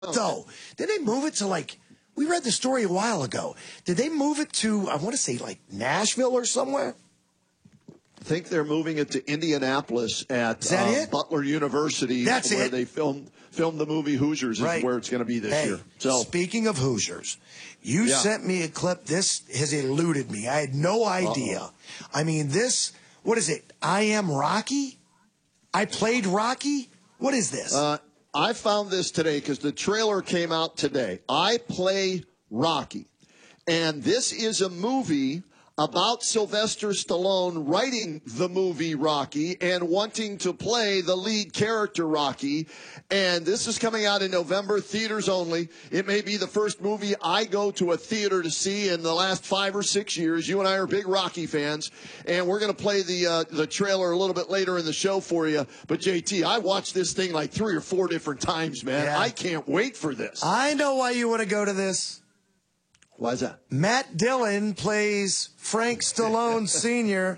though. Did they move it to like? We read the story a while ago. Did they move it to? I want to say like Nashville or somewhere. I think they're moving it to Indianapolis at Butler University. That's where it. they filmed the movie Hoosiers is where it's going to be this year. So speaking of Hoosiers, you sent me a clip. This has eluded me. I had no idea. I mean, this. What is it? I Am Rocky. I played Rocky. What is this? I found this today because the trailer came out today. I Play Rocky. And this is a movie about Sylvester Stallone writing the movie Rocky and wanting to play the lead character Rocky. And this is coming out in November, theaters only. It may be the first movie I go to a theater to see in the last 5 or 6 years. You and I are big Rocky fans, and we're going to play the trailer a little bit later in the show for you. But, JT, I watched this thing like 3 or 4 different times, man. Yeah. I can't wait for this. I know why you want to go to this. Why is that? Matt Dillon plays Frank Stallone Sr.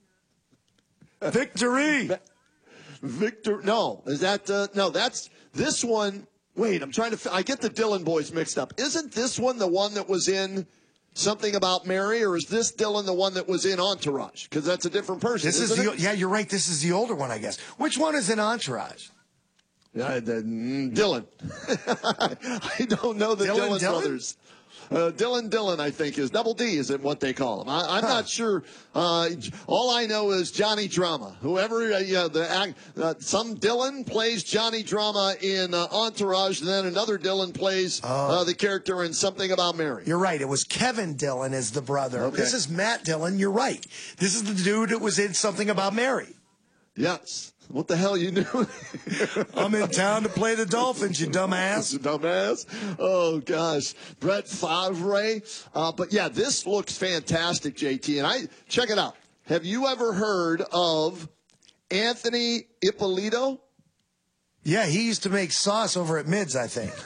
Victory. No, is that no? That's this one. Wait, I'm trying to. I get the Dillon boys mixed up. Isn't this one the one that was in Something About Mary, or is this Dillon the one that was in Entourage? Because that's a different person. This is the. Yeah, you're right. This is the older one, I guess. Which one is in Entourage? Dillon. I don't know the Dillon brothers. Dillon, I think, is Double D, is what they call him. I'm not sure. All I know is Johnny Drama. Whoever, some Dillon plays Johnny Drama in Entourage, and then another Dillon plays the character in Something About Mary. You're right. It was Kevin Dillon as the brother. Okay. This is Matt Dillon. You're right. This is the dude that was in Something About Mary. Yes. What the hell you knew? I'm in town to play the Dolphins, you dumbass. Dumbass. Oh, gosh. Brett Favre. But, yeah, this looks fantastic, JT. And check it out. Have you ever heard of Anthony Ippolito? Yeah, he used to make sauce over at Mids, I think.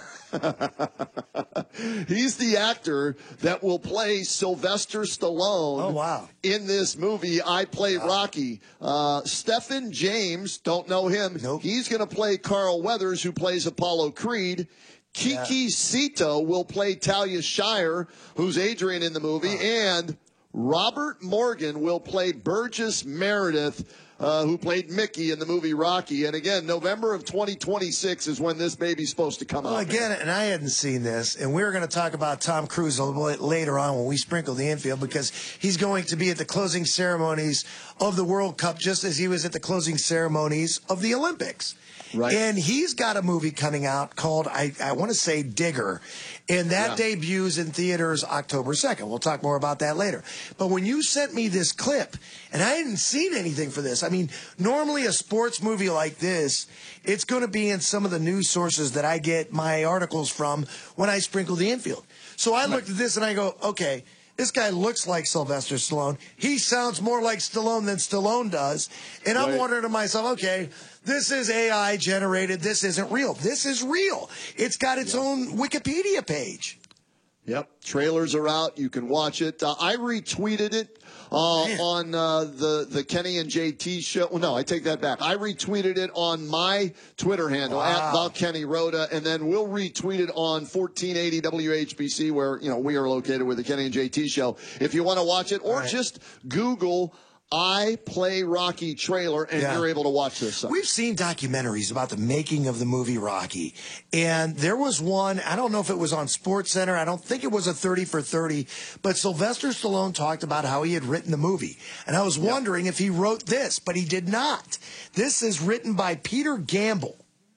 He's the actor that will play Sylvester Stallone in this movie, I Play Rocky. Stephen James, don't know him. Nope. He's going to play Carl Weathers, who plays Apollo Creed. Kiki Sito will play Talia Shire, who's Adrian in the movie. And Robert Morgan will play Burgess Meredith, who played Mickey in the movie Rocky. And again, November of 2026 is when this baby's supposed to come out. Well, again, and I hadn't seen this, and we're going to talk about Tom Cruise a little bit later on when we sprinkle the infield, because he's going to be at the closing ceremonies of the World Cup just as he was at the closing ceremonies of the Olympics. Right. And he's got a movie coming out called, I want to say, Digger. And that debuts in theaters October 2nd. We'll talk more about that later. But when you sent me this clip, and I hadn't seen anything for this, I mean, normally a sports movie like this, it's going to be in some of the news sources that I get my articles from when I sprinkle the infield. So I looked at this and I go, okay, this guy looks like Sylvester Stallone. He sounds more like Stallone than Stallone does. And I'm wondering to myself, okay, this is AI generated. This isn't real. This is real. It's got its own Wikipedia page. Yep. Trailers are out. You can watch it. I retweeted it on the Kenny and JT show. Well, no, I take that back. I retweeted it on my Twitter handle, at @TheKennyRhoda, and then we'll retweet it on 1480 WHBC, where we are located with the Kenny and JT show. If you want to watch it, or just Google I Play Rocky trailer, and you're able to watch this. We've seen documentaries about the making of the movie Rocky, and there was one, I don't know if it was on SportsCenter, I don't think it was a 30 for 30, but Sylvester Stallone talked about how he had written the movie. And I was wondering if he wrote this, but he did not. This is written by Peter Gamble,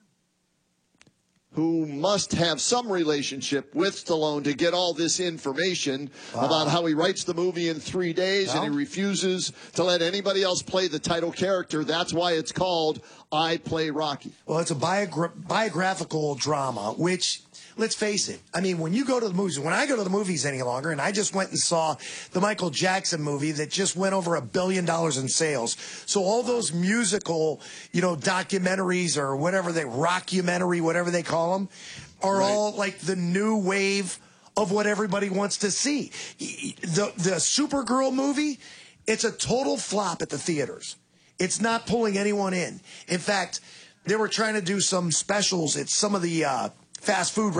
who must have some relationship with Stallone to get all this information about how he writes the movie in 3 days and he refuses to let anybody else play the title character. That's why it's called I Play Rocky. Well, it's a biographical drama, which, let's face it, I mean, when you go to the movies, when I go to the movies any longer, and I just went and saw the Michael Jackson movie that just went over $1 billion in sales. So all those musical, documentaries or whatever rockumentary, whatever they call them, are all like the new wave of what everybody wants to see. The Supergirl movie, it's a total flop at the theaters. It's not pulling anyone in. In fact, they were trying to do some specials at some of the fast food